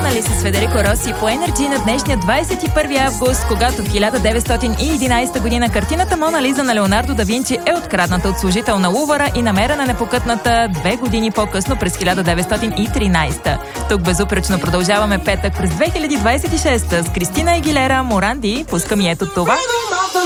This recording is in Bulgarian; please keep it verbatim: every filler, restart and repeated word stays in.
Мона Лиса с Федерико Роси по Енерджи на днешния двадесет и първи август, когато в хиляда деветстотин и единадесета година картината Мона Лиза на Леонардо да Винчи е открадната от служител на Лувъра и намерена непокътната две години по-късно през хиляда деветстотин и тринадесета. Тук безупречно продължаваме петък през две хиляди двадесет и шеста с Кристина Агилера, Моранди, пускам и ето това.